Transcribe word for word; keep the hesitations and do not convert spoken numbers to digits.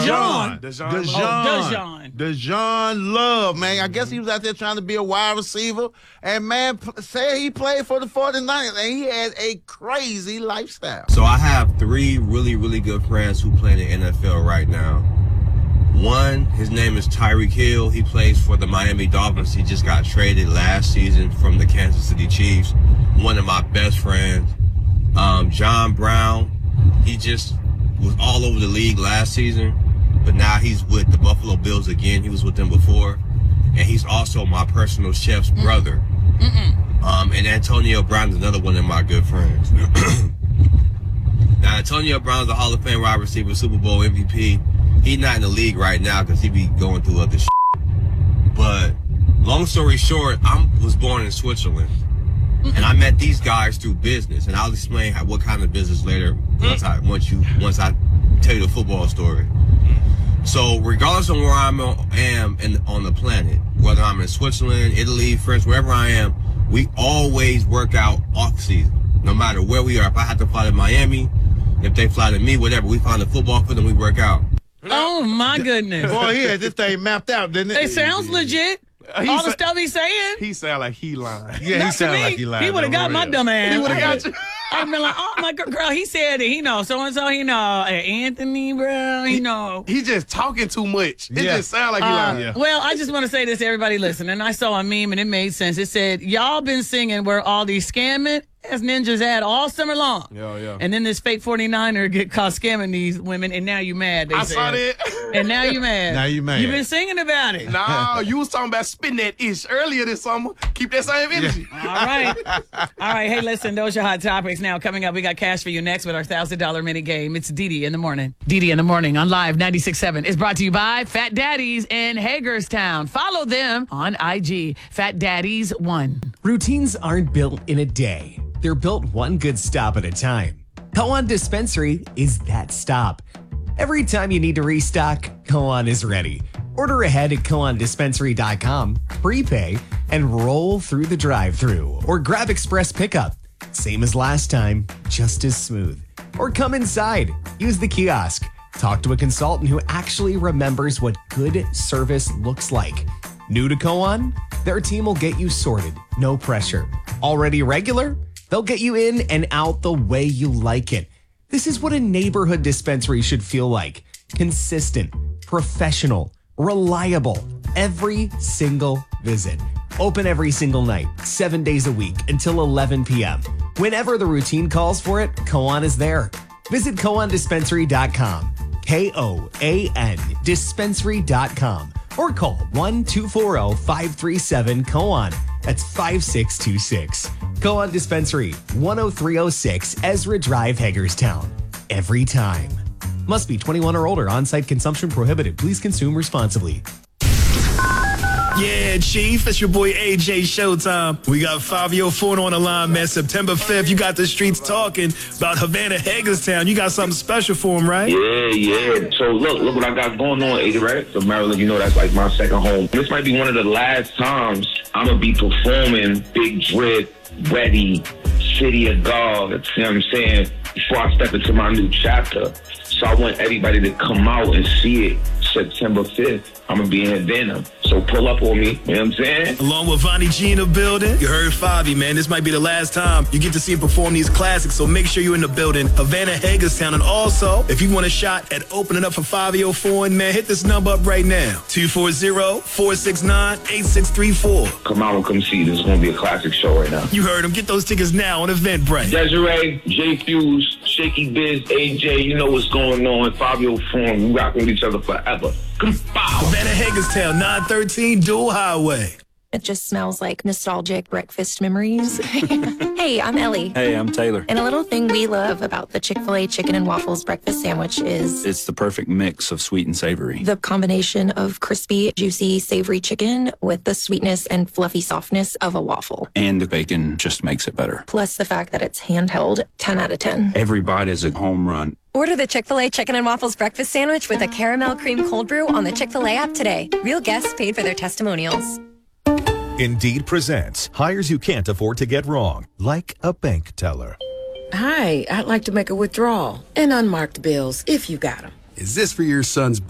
DeJohn. DeJohn. DeJohn. DeJohn. DeJohn Love, man. I guess he was out there trying to be a wide receiver. And, man, p- say he played for the forty-niners, and he had a crazy lifestyle. So I have three really, really good friends who play in the N F L right now. One, his name is Tyreek Hill. He plays for the Miami Dolphins. He just got traded last season from the Kansas City Chiefs. One of my best friends, um, John Brown. He just was all over the league last season, but now he's with the Buffalo Bills again. He was with them before. And he's also my personal chef's brother. Mm-mm. Um, and Antonio Brown is another one of my good friends. Now, Antonio Brown's a Hall of Fame wide receiver, Super Bowl M V P. He's not in the league right now because he be going through other shit. But long story short, I was born in Switzerland. And I met these guys through business. And I'll explain how, what kind of business later once I, once you, once I tell you the football story. So regardless of where I am in, on the planet, whether I'm in Switzerland, Italy, France, wherever I am, we always work out off season, no matter where we are. If I have to fly to Miami, if they fly to me, whatever, we find a football field and we work out. Oh, my goodness. Boy, he had this thing mapped out, didn't it? It sounds legit. He All the sa- stuff he's saying. He sound like he lying. Yeah, Not he to sounded me. like he lied. He would have got my dumb ass. He would have got you. I've been like, oh my girl, he said that he know so and so, he know hey, Anthony Brown, he know. He just talking too much. It Yeah. just sound like he Uh, lying. Yeah. Well, I just want to say this to everybody listening. I saw a meme and it made sense. It said, y'all been singing where all these scamming as ninjas at all summer long. Yeah, yeah. And then this fake forty-niner get caught scamming these women, and now you mad. They I said. saw that. And now you mad. Now you mad. You've been singing about it. No, you was talking about spitting that ish earlier this summer. Keep that same energy. All right. All right. Hey, listen, those are hot topics. Now, coming up, we got cash for you next with our one thousand dollars mini game. It's Didi in the morning. Didi in the morning on Live ninety-six point seven is brought to you by Fat Daddies in Hagerstown. Follow them on I G, Fat Daddies one. Routines aren't built in a day. They're built one good stop at a time. Koan Dispensary is that stop. Every time you need to restock, Koan is ready. Order ahead at koan dispensary dot com, prepay, and roll through the drive-thru or grab express pickup. Same as last time, just as smooth. Or come inside, use the kiosk, talk to a consultant who actually remembers what good service looks like. New to Koan? Their team will get you sorted, no pressure. Already regular? They'll get you in and out the way you like it. This is what a neighborhood dispensary should feel like. Consistent, professional, reliable, every single visit. Open every single night, seven days a week until eleven p.m. Whenever the routine calls for it, Koan is there. Visit koan dispensary dot com, K O A N dispensary dot com, or call one two four zero, five three seven, Koan. That's five six two six. Koan Dispensary, one oh three oh six Ezra Drive, Hagerstown. Every time. Must be twenty-one or older. On-site consumption prohibited. Please consume responsibly. Yeah, Chief, it's your boy A J Showtime. We got Fabio Forno on the line, man. September fifth, you got the streets talking about Havana, Hagerstown. You got something special for him, right? Yeah, yeah. So look, look what I got going on, eighty, right? So Maryland, you know that's like my second home. This might be one of the last times I'm going to be performing Big Drip, Ready, City of God, see what I'm saying, before I step into my new chapter. So I want everybody to come out and see it September fifth. I'm going to be in Havana. So pull up on me. You know what I'm saying? Along with Vonnie G in the building. You heard Favi, man. This might be the last time you get to see him perform these classics. So make sure you're in the building. Havana, Hagerstown. And also, if you want a shot at opening up for Fabio Foreign, man, hit this number up right now. two four zero, four six nine, eight six three four. Come out and come see. This is going to be a classic show right now. You heard him. Get those tickets now on Eventbrite. Desiree, J Fuse, Shaky Biz, A J, you know what's going on. Fabio Foreign, we rocking with each other forever. Havana, Hagerstown, nine thirteen Dual Highway. It just smells like nostalgic breakfast memories. Hey, I'm Ellie. Hey, I'm Taylor. And a little thing we love about the Chick-fil-A Chicken and Waffles breakfast sandwich is It's the perfect mix of sweet and savory. the combination of crispy, juicy, savory chicken with the sweetness and fluffy softness of a waffle. And the bacon just makes it better. Plus the fact that it's handheld, ten out of ten. Every bite is a home run. Order the Chick-fil-A Chicken and Waffles breakfast sandwich with a caramel cream cold brew on the Chick-fil-A app today. Real guests paid for their testimonials. Indeed presents hires you can't afford to get wrong, like a bank teller. Hi, I'd like to make a withdrawal and unmarked bills if you got them. Is this for your son's